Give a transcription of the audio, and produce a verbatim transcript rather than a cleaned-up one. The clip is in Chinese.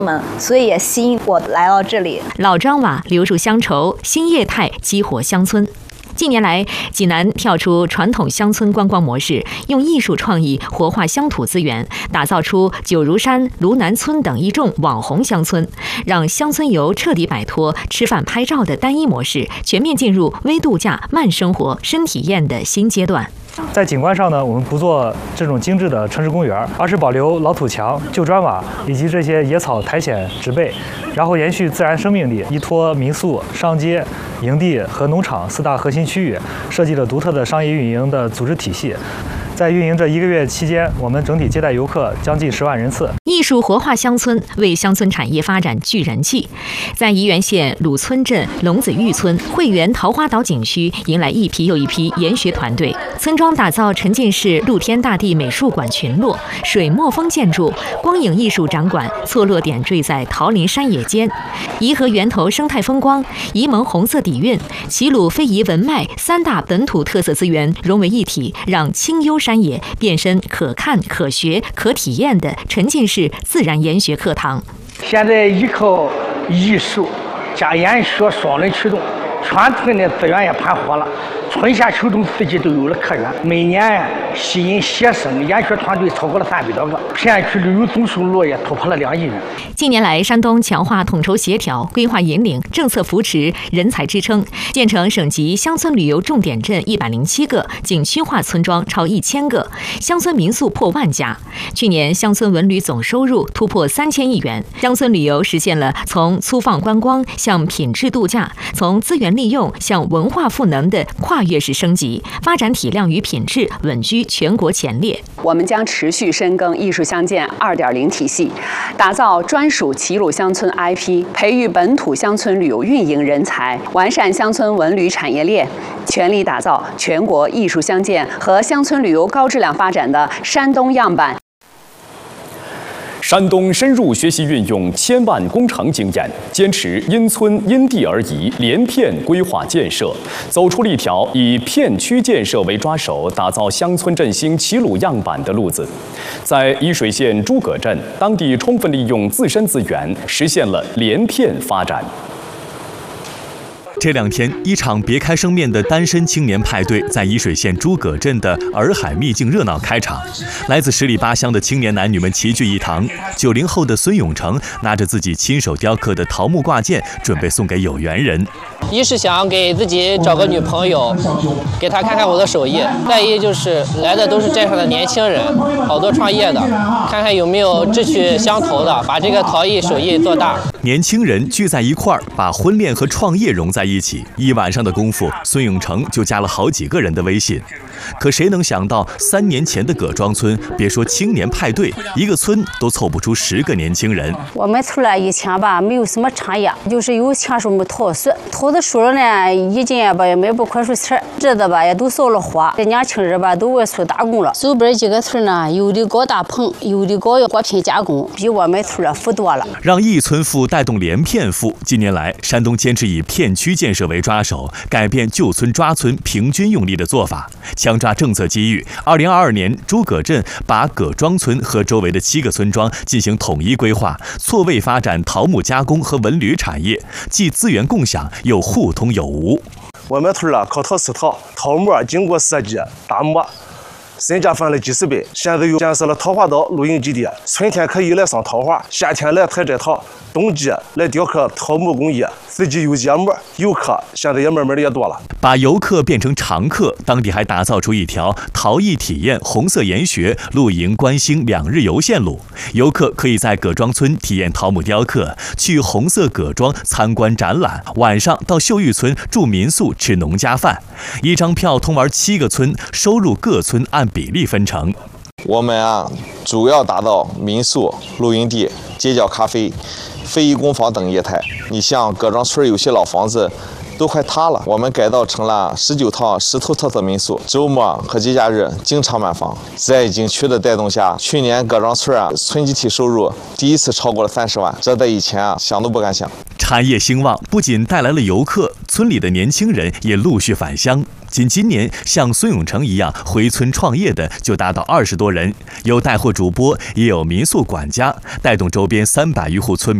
们，所以也吸引我来到这里。 老砖瓦流入乡愁，新业态激活乡村。近年来，济南跳出传统乡村观光模式，用艺术创意活化乡土资源，打造出九如山、芦南村等一众网红乡村，让乡村游彻底摆脱吃饭拍照的单一模式，全面进入微度假、慢生活、深体验的新阶段。 在景观上呢，我们不做这种精致的城市公园，而是保留老土墙、旧砖瓦以及这些野草苔藓植被，然后延续自然生命力，依托民宿、商街、营地和农场四大核心区域，设计了独特的商业运营的组织体系。在运营这一个月期间，我们整体接待游客将近十万人次。 艺术活化乡村，为乡村产业发展聚人气。在沂源县鲁村镇龙子峪村汇源桃花岛景区，迎来一批又一批研学团队。村庄打造沉浸式露天大地美术馆群落，水墨风建筑、光影艺术展馆错落点缀在桃林山野间。颐和源头生态风光、沂蒙红色底蕴、齐鲁非遗文脉三大本土特色资源融为一体，让清幽山野变身可看、可学、可体验的沉浸式自然研学课堂。 现在依靠艺术加研学双轮驱动，全村的资源也盘活了。春夏秋冬四季都有了客源，每年吸引学生研学团队超过了三百多个，片区旅游总收入也突破了两亿元。 近年来，山东强化统筹协调、规划引领、政策扶持、人才支撑，建成省级乡村旅游重点镇一百零七个，景区化村庄超一千个，乡村民宿破万家。去年乡村文旅总收入突破三千亿元，乡村旅游实现了从粗放观光向品质度假，从资源利用向文化赋能的跨越式升级，发展体量与品质稳居全国前列。 我们将持续深耕艺术相见 二点零 体系，打造专属齐鲁乡村 I P， 培育本土乡村旅游运营人才，完善乡村文旅产业链，全力打造全国艺术相见和乡村旅游高质量发展的山东样板。 山东深入学习运用千万工程经验，坚持因村因地而宜连片规划建设，走出了一条以片区建设为抓手，打造乡村振兴齐鲁样板的路子。在沂水县诸葛镇，当地充分利用自身资源，实现了连片发展。 这两天，一场别开生面的单身青年派对在沂水县诸葛镇的洱海秘境热闹开场。来自十里八乡的青年男女们齐聚一堂。九零后的孙永成拿着自己亲手雕刻的桃木挂件，准备送给有缘人。 一是想给自己找个女朋友，给她看看我的手艺；再一就是来的都是镇上的年轻人，好多创业的，看看有没有志趣相投的，把这个陶艺手艺做大。 年轻人聚在一块儿，把婚恋和创业融在一起。一晚上的功夫，孙永成就加了好几个人的微信。可谁能想到，三年前的葛庄村，别说青年派对，一个村都凑不出十个年轻人。 我们村儿以前吧，没有什么产业，就是有钱时候没桃树，桃子树呢，一斤吧也卖不块数钱，这的吧也都烧了火。这年轻人吧都外出打工了。周边几个村呢，有的搞大棚，有的搞果品加工，比我们村儿富多了。 让一村富带动连片富。近年来，山东坚持以片区建设为抓手，改变旧村抓村、平均用力的做法，强抓政策机遇。二零二二年，诸葛镇把葛庄村和周围的七个村庄进行统一规划，错位发展桃木加工和文旅产业，既资源共享，又互通有无。 我们村啊，靠陶四套，桃木经过设计打磨，身价翻了几十倍。现在又建设了桃花岛露营基地，春天可以来赏桃花，夏天来采摘桃，冬季来雕刻桃木工艺，四季有节目，游客现在也慢慢的也多了。 把游客变成常客，当地还打造出一条陶艺体验、红色研学、露营观星两日游线路。游客可以在葛庄村体验桃木雕刻，去红色葛庄参观展览，晚上到秀玉村住民宿吃农家饭。一张票通玩七个村，收入各村按比例分成。 我们啊，主要打造民宿、露营地、街角咖啡、非遗工坊等业态。你像葛庄村有些老房子都快塌了，我们改造成了十九套石头特色民宿，周末和节假日经常满房。在景区的带动下，去年葛庄村啊村集体收入第一次超过了三十万，这在以前啊想都不敢想。 产业兴旺不仅带来了游客，村里的年轻人也陆续返乡。仅今年，像孙永成一样回村创业的就达到二十多人，有带货主播，也有民宿管家，带动周边三百余户村民。